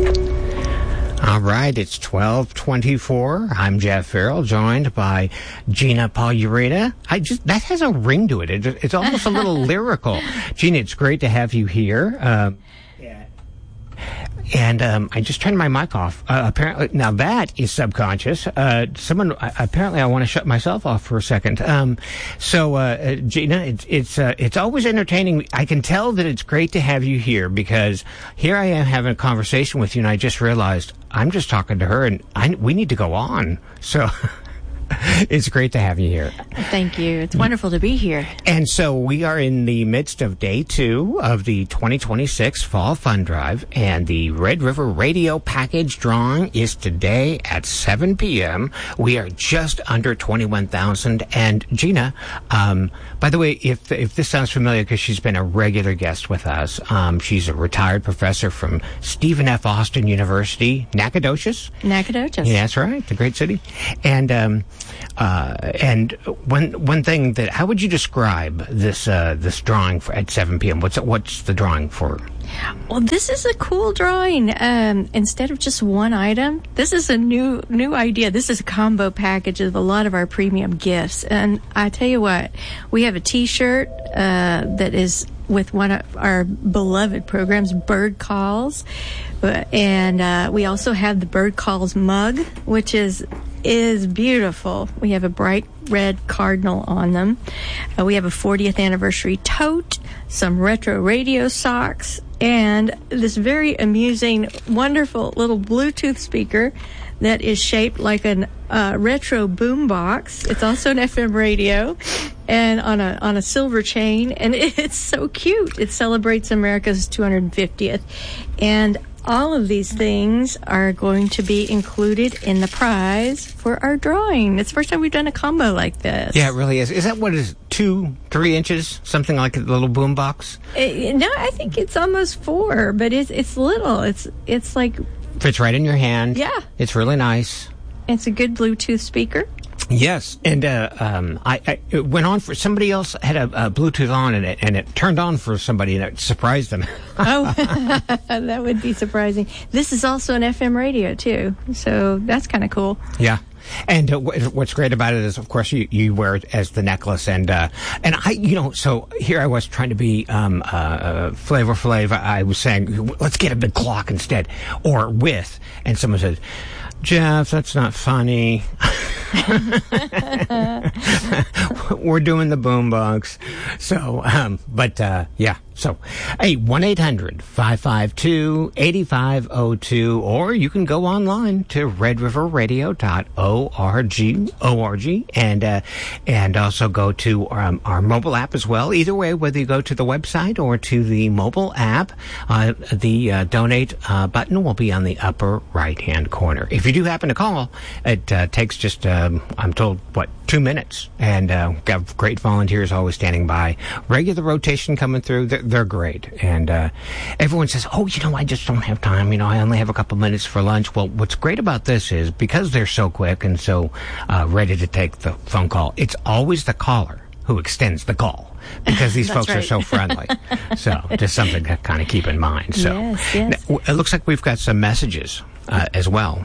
All right, it's 12:24. I'm Jeff Farrell, joined by Gina Pagliarina. That has a ring to it. It's almost a little lyrical. Gina, it's great to have you here. I just turned my mic off. Apparently, now that is subconscious. Apparently I want to shut myself off for a second. Gina, it's always entertaining. I can tell that it's great to have you here because here I am having a conversation with you, and I just realized I'm just talking to her, and we need to go on. So. It's great to have you here. Thank you. It's wonderful to be here. And so we are in the midst of day 2 of the 2026 Fall Fund Drive, and the Red River Radio Package drawing is today at 7 p.m. We are just under 21,000. And Gina, by the way, if this sounds familiar, because she's been a regular guest with us, she's a retired professor from Stephen F. Austin University, Nacogdoches. Nacogdoches. Yeah, that's right, the great city. And one thing that, how would you describe this drawing at 7 p.m.? What's the drawing for? Well, this is a cool drawing. Instead of just one item, this is a new idea. This is a combo package of a lot of our premium gifts. And I tell you what, we have a T-shirt that is with one of our beloved programs, Bird Calls, and we also have the Bird Calls mug, which is beautiful. We have a bright red cardinal on them. We have a 40th anniversary tote, some retro radio socks, and this very amusing, wonderful little Bluetooth speaker that is shaped like a retro boombox. It's also an FM radio, and on a silver chain, and it's so cute. It celebrates America's 250th, and all of these things are going to be included in the prize for our drawing. It's the first time we've done a combo like this. Yeah, it really is. Is that what is 2-3 inches? Something like a little boom box? No, I think it's almost 4, but it's little. It's like... Fits right in your hand. Yeah. It's really nice. It's a good Bluetooth speaker. Yes, and it went on for somebody else had a Bluetooth on and it turned on for somebody and it surprised them. Oh, that would be surprising. This is also an FM radio too, so that's kind of cool. Yeah. And what's great about it is, of course, you wear it as the necklace, and so here I was trying to be Flavor Flav. I was saying, let's get a big clock instead, or with, and someone said, Jeff, that's not funny. We're doing the boombox. So, yeah. So, hey, 1-800-552-8502, or you can go online to redriverradio.org, and also go to our mobile app as well. Either way, whether you go to the website or to the mobile app, the donate button will be on the upper right-hand corner. If you do happen to call, it takes just, I'm told, 2 minutes, and got great volunteers always standing by. Regular rotation coming through. They're great, and everyone says, "Oh, I just don't have time. I only have a couple minutes for lunch." Well, what's great about this is because they're so quick and so ready to take the phone call, it's always the caller who extends the call because these folks are so friendly. So just something to kind of keep in mind. So yes. It looks like we've got some messages as well.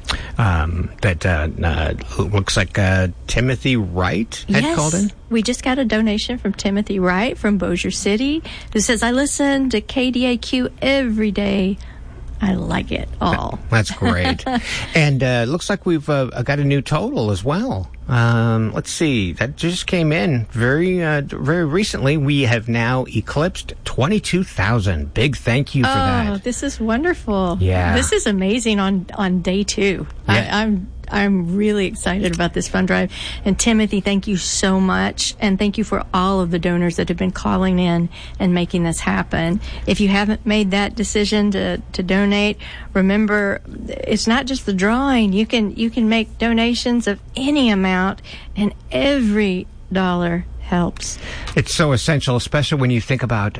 That looks like Timothy Wright had called in. We just got a donation from Timothy Wright from Bossier City, who says, I listen to KDAQ every day. I like it all. That's great. And it looks like we've got a new total as well. Let's see. That just came in very recently. We have now eclipsed 22,000. Big thank you for that. Oh, this is wonderful. Yeah. This is amazing on day 2. Yeah. I'm really excited about this fund drive. And Timothy, thank you so much. And thank you for all of the donors that have been calling in and making this happen. If you haven't made that decision to donate, remember, it's not just the drawing. You can make donations of any amount, and every dollar helps. It's so essential, especially when you think about,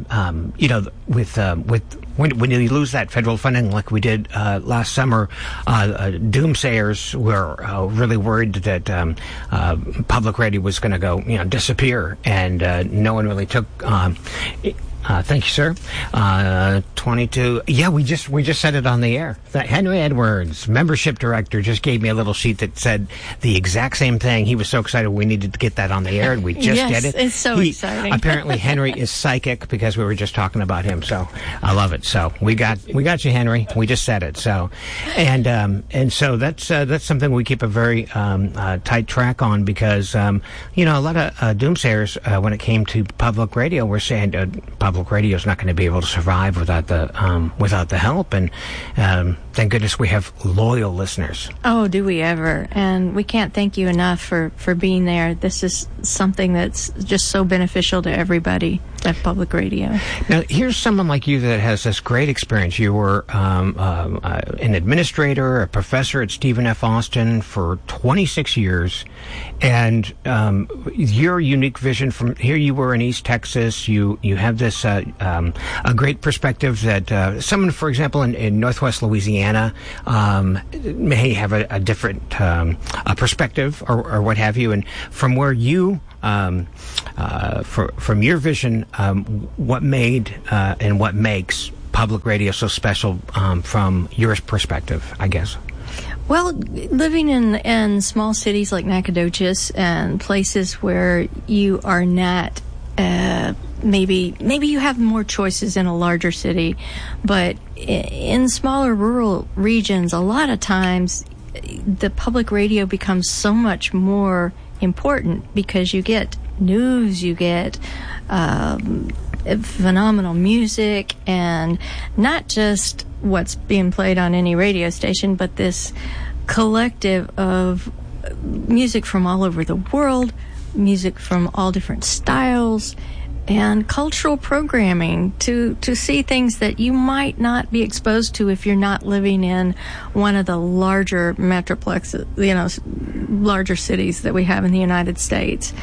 when you lose that federal funding like we did last summer. Doomsayers were really worried that public radio was going to go, disappear, and no one really took Thank you, sir. 22. Yeah, we just said it on the air. Henry Edwards, membership director, just gave me a little sheet that said the exact same thing. He was so excited we needed to get that on the air, and we just did it. It's so exciting. Apparently, Henry is psychic because we were just talking about him. So I love it. So we got you, Henry. We just said it. So and so that's something we keep a very tight track on because a lot of doomsayers when it came to public radio were saying public radio is not going to be able to survive without the help, and thank goodness we have loyal listeners. Oh, do we ever? And we can't thank you enough for being there. This is something that's just so beneficial to everybody at public radio. Now, here's someone like you that has this great experience. You were an administrator, a professor at Stephen F. Austin for 26 years, and your unique vision from here. You were in East Texas. You have this a great perspective that someone, for example, in Northwest Louisiana may have a different perspective or what have you. And from where you from your vision, what made and what makes public radio so special from your perspective, I guess? Well, living in small cities like Nacogdoches and places where you are not, maybe you have more choices in a larger city, but in smaller rural regions, a lot of times the public radio becomes so much more important because you get news, you get phenomenal music, and not just what's being played on any radio station, but this collective of music from all over the world, music from all different styles, and cultural programming to see things that you might not be exposed to if you're not living in one of the larger metroplexes, larger cities that we have in the United States.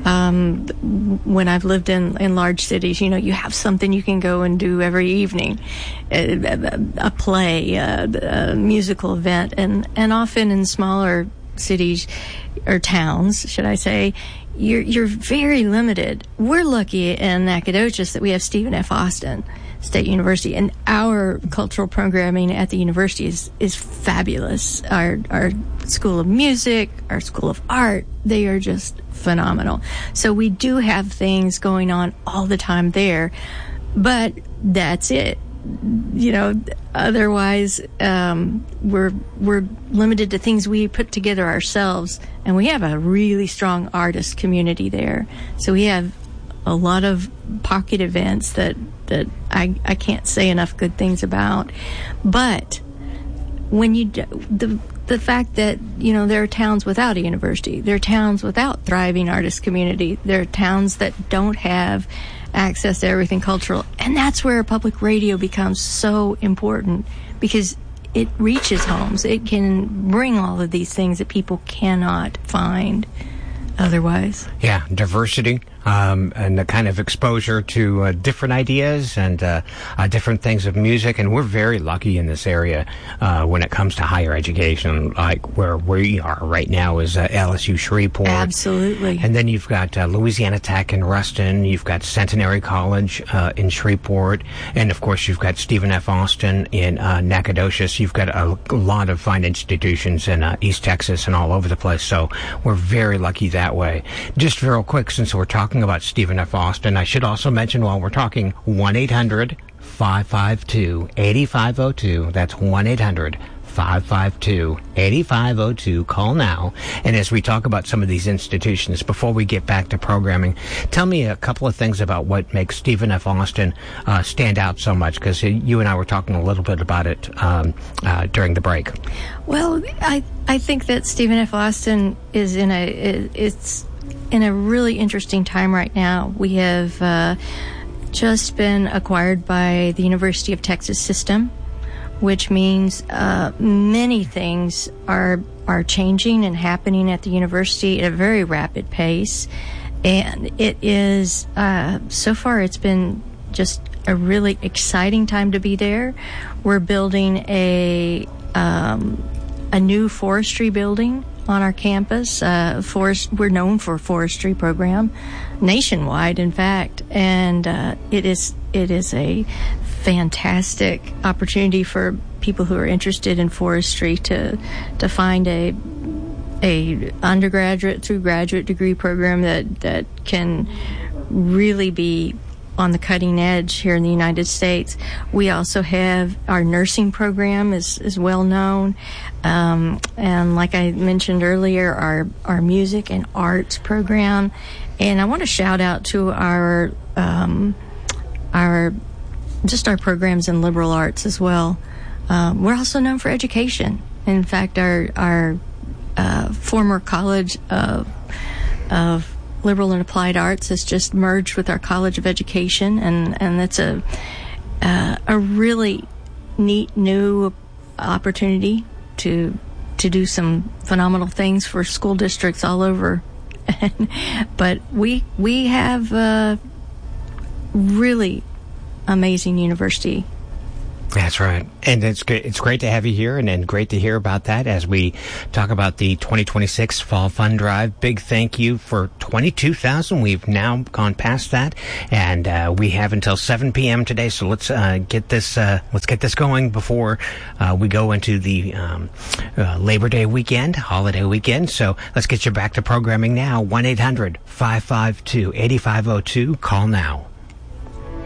When I've lived in large cities, you have something you can go and do every evening, a play, a musical event, and often in smaller cities or towns, should I say, you're very limited. We're lucky in Nacogdoches that we have Stephen F. Austin State University, and our cultural programming at the university is fabulous. Our School of Music, our School of Art, they are just phenomenal. So we do have things going on all the time there, but that's it. Otherwise, we're limited to things we put together ourselves, and we have a really strong artist community there. So we have a lot of pocket events that I can't say enough good things about. But when the fact that there are towns without a university, there are towns without thriving artist community, there are towns that don't have access to everything cultural, and that's where public radio becomes so important, because it reaches homes. It can bring all of these things that people cannot find otherwise. Yeah, diversity and the kind of exposure to different ideas and different things of music. And we're very lucky in this area when it comes to higher education, like where we are right now is LSU Shreveport. Absolutely. And then you've got Louisiana Tech in Ruston. You've got Centenary College in Shreveport. And, of course, you've got Stephen F. Austin in Nacogdoches. You've got a lot of fine institutions in East Texas and all over the place. So we're very lucky that way. Just real quick, since we're talking about Stephen F. Austin, I should also mention while we're talking 1-800-552-8502. That's 1-800-552-8502. Call now. And as we talk about some of these institutions, before we get back to programming, tell me a couple of things about what makes Stephen F. Austin stand out so much, because you and I were talking a little bit about it during the break. Well, I think that Stephen F. Austin is in a really interesting time right now. We have just been acquired by the University of Texas system, which means many things are changing and happening at the university at a very rapid pace. And it is, so far it's been just a really exciting time to be there. We're building a new forestry building on our campus. We're known for a forestry program nationwide, in fact, and it is a fantastic opportunity for people who are interested in forestry to find a undergraduate through graduate degree program that can really be on the cutting edge here in the United States. We also have our nursing program is well known, and like I mentioned earlier, our music and arts program. And I want to shout out to our programs in liberal arts as well. We're also known for education. In fact, our former College of Liberal and Applied Arts has just merged with our College of Education, and that's a really neat new opportunity to do some phenomenal things for school districts all over. But we have a really amazing university. That's right. And it's great to have you here, and great to hear about that as we talk about the 2026 Fall Fund Drive. Big thank you for 22,000. We've now gone past that, and we have until 7 p.m. today. So let's get this going before we go into the Labor Day weekend, holiday weekend. So let's get you back to programming now. 1-800-552-8502. Call now.